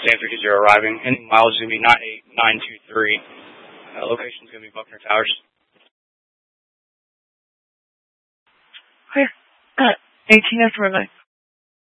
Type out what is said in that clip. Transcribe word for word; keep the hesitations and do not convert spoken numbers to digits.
Stand three two zero arriving. And miles is going to be nine eight nine two three. Uh, location is going to be Buckner Towers. Clear. Uh, eighteen after midnight.